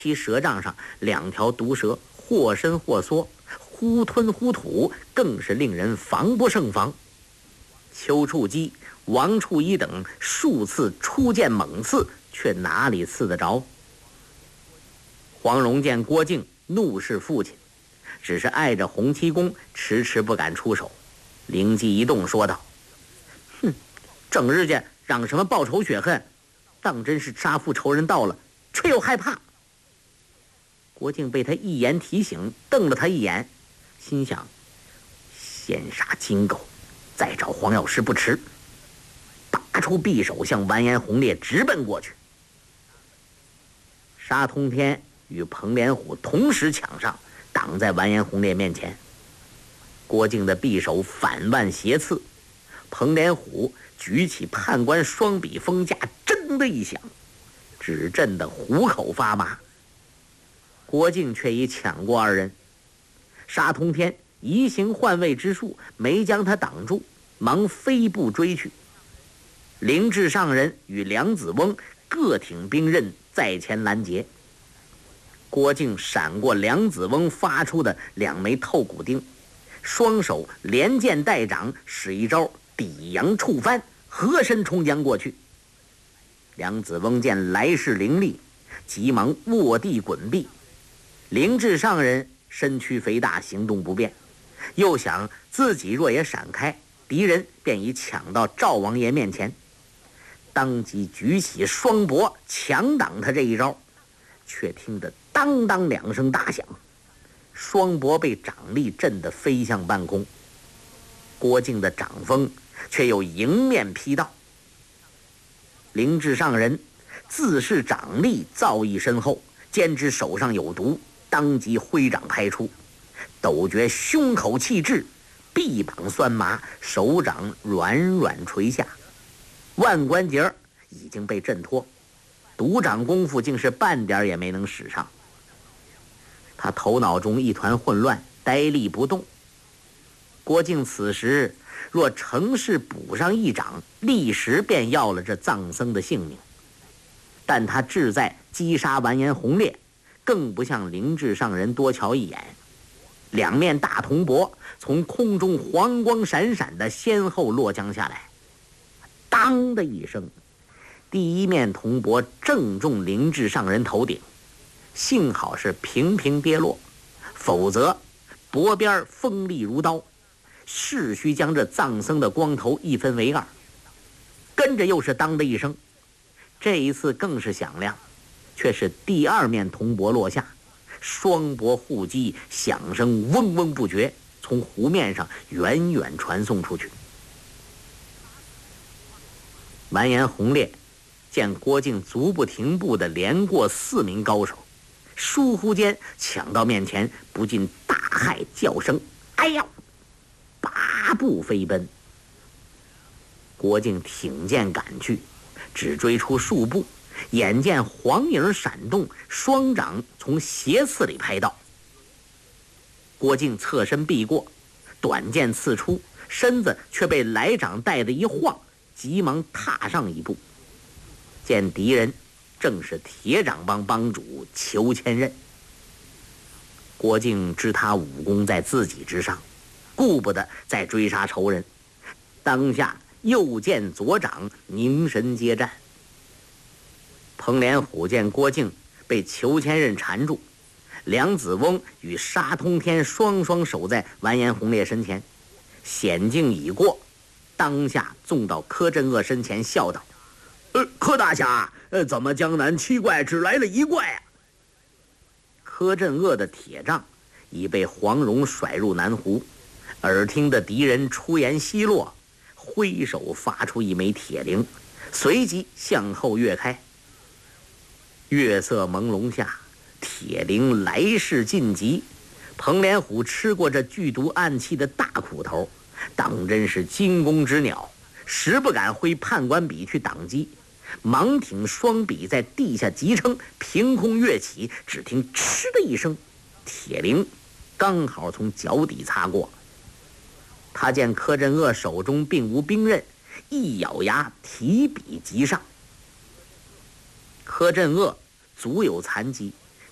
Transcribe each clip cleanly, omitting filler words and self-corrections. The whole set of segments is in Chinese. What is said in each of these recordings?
其舌杖上2条毒蛇或伸或缩，忽吞忽吐，更是令人防不胜防。丘处机、王处一等数次出剑猛刺，却哪里刺得着？黄蓉见郭靖怒视父亲，只是碍着洪七公，迟迟不敢出手。灵机一动，说道：“哼，整日间嚷什么报仇雪恨，当真是杀父仇人到了，却又害怕。”郭靖被他一言提醒，瞪了他一眼，心想：先杀金狗，再找黄药师不迟。拔出匕首，向完颜洪烈直奔过去。沙通天与彭连虎同时抢上，挡在完颜洪烈面前。郭靖的匕首反腕斜刺，彭连虎举起判官双笔锋架，铮的一响，只震得虎口发麻。郭靖却已抢过二人，沙通天移形换位之术没将他挡住，忙飞步追去。灵智上人与梁子翁各挺兵刃在前拦截。郭靖闪过梁子翁发出的2枚透骨钉，双手连剑带掌，使一招抵阳触翻，合身冲将过去。梁子翁见来势凌厉，急忙卧地滚避。灵智上人身躯肥大，行动不便，又想自己若也闪开，敌人便已抢到赵王爷面前，当即举起双膊强挡他这一招。却听得当当2声大响，双膊被掌力震得飞向半空。郭靖的掌风却又迎面劈到。灵智上人自恃掌力造诣深厚，兼知手上有毒，当即挥掌拍出，陡觉胸口气滞，臂膀酸麻，手掌软软垂下，腕关节已经被震脱，独掌功夫竟是半点也没能使上。他头脑中一团混乱，呆立不动。郭靖此时若乘势补上一掌，立时便要了这藏僧的性命。但他志在击杀完颜洪烈，更不向灵智上人多瞧一眼。2面大铜帛从空中黄光闪闪的先后落将下来，当的一声，第1面铜帛正中灵智上人头顶，幸好是平平跌落，否则帛边锋利如刀，势须将这藏僧的光头一分为2。跟着又是当的一声，这一次更是响亮，却是第2面铜帛落下，双帛互击，响声嗡嗡不绝，从湖面上远远传送出去。完颜洪烈见郭靖足不停步地连过4名高手，疏忽间抢到面前，不禁大骇叫声：“哎呀！”8步飞奔。郭靖挺剑赶去，只追出数步，眼见黄影闪动，双掌从斜刺里拍到。郭靖侧身避过，短剑刺出，身子却被来掌带的一晃，急忙踏上一步。见敌人正是铁掌帮帮主裘千仞。郭靖知他武功在自己之上，顾不得再追杀仇人，当下右剑左掌凝神接战。彭连虎见郭靖被裘千仞缠住，梁子翁与沙通天双双守在完颜洪烈身前，险境已过，当下纵到柯镇恶身前，笑道：“柯大侠，怎么江南7怪只来了1怪啊？”柯镇恶的铁杖已被黄蓉甩入南湖，耳听的敌人出言奚落，挥手发出1枚铁铃，随即向后跃开。月色朦胧下，铁铃来势尽急，彭连虎吃过这剧毒暗器的大苦头，当真是惊弓之鸟，实不敢挥判官笔去挡击，忙挺双笔在地下急撑，凭空跃起，只听嗤的一声，铁铃刚好从脚底擦过。他见柯镇恶手中并无兵刃，一咬牙提笔即上。柯镇恶足有残疾，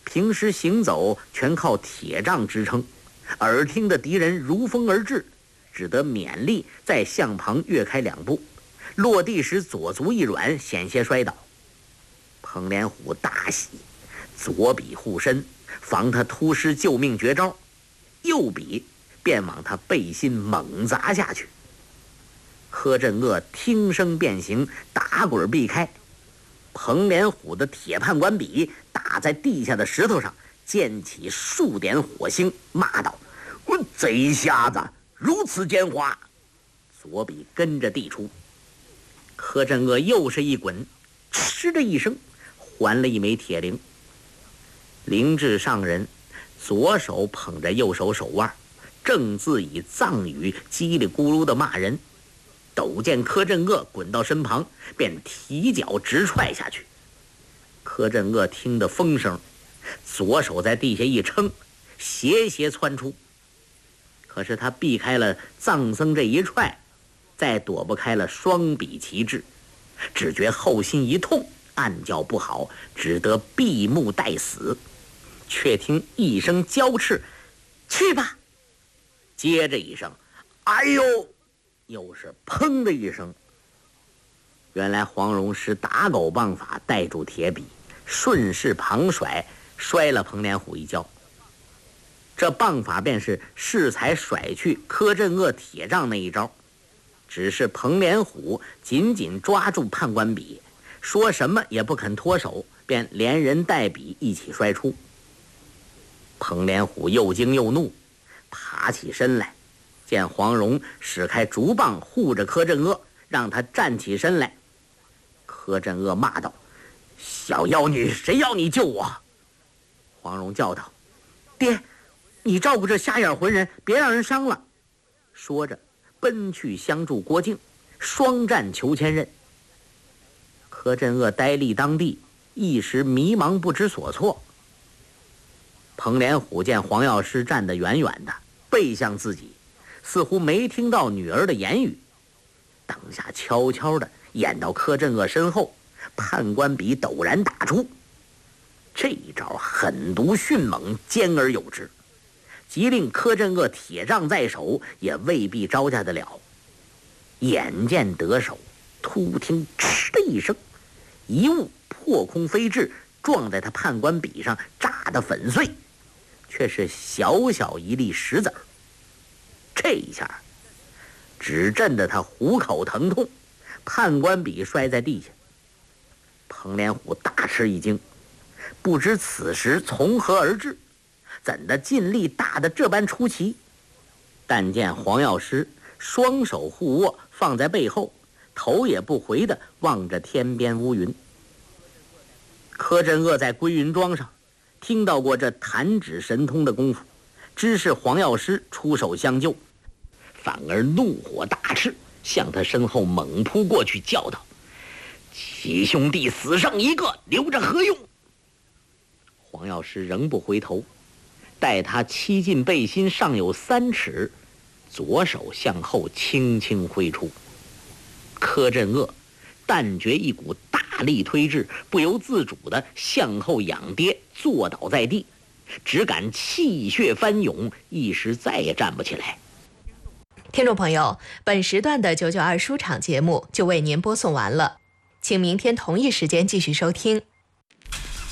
平时行走全靠铁杖支撑，耳听的敌人如风而至，只得勉力再向旁跃开2步，落地时左足一软，险些摔倒。彭连虎大喜，左笔护身，防他突施救命绝招，右笔便往他背心猛砸下去。柯镇恶听声变形，打滚避开。彭连虎的铁判官笔打在地下的石头上，溅起数点火星，骂道：“贼瞎子，如此奸猾！”左笔跟着递出。柯镇恶又是一滚，嗤的一声，还了一枚铁铃。灵智上人左手捧着右手手腕，正自以藏语叽里咕噜地骂人。陡见柯镇恶滚到身旁，便提脚直踹下去。柯镇恶听得风声，左手在地下一撑，斜窜出。可是他避开了藏僧这一踹，再躲不开了双笔齐至，只觉后心一痛，暗叫不好，只得闭目待死。却听一声娇斥：“去吧！”接着一声：“哎呦！”又是砰的一声。原来黄蓉使打狗棒法带住铁笔，顺势旁甩，摔了彭连虎一跤。这棒法便是适才甩去柯镇恶铁杖那一招，只是彭连虎紧紧抓住判官笔，说什么也不肯脱手，便连人带笔一起摔出。彭连虎又惊又怒，爬起身来，见黄蓉使开竹棒护着柯镇恶，让他站起身来。柯镇恶骂道：“小妖女，谁要你救我？”黄蓉叫道：“爹，你照顾这瞎眼浑人，别让人伤了。”说着奔去相助郭靖，双战裘千仞。柯镇恶呆立当地，一时迷茫不知所措。彭连虎见黄药师站得远远的，背向自己，似乎没听到女儿的言语，当下悄悄地掩到柯镇恶身后，判官笔陡然打出。这一招狠毒迅猛，尖而有之，即令柯镇恶铁杖在手，也未必招架得了。眼见得手，突听嗤的一声，一物破空飞至，撞在他判官笔上，炸得粉碎，却是小小一粒石子儿。这一下只震得他虎口疼痛，判官笔摔在地下。彭连虎大吃一惊，不知此时从何而至，怎的劲力大得这般出奇。但见黄药师双手互握放在背后，头也不回地望着天边乌云。柯镇恶在归云庄上听到过这弹指神通的功夫，知是黄药师出手相救，反而怒火大炽，向他身后猛扑过去，叫道：“七兄弟死剩一个，留着何用？”黄药师仍不回头，待他七进背心尚有3尺，左手向后轻轻挥出。柯镇恶但觉一股大力推至，不由自主地向后仰跌，坐倒在地，只感气血翻涌，一时再也站不起来。 听众朋友，本时段的992书场节目就为您播送完了，请明天同一时间继续收听。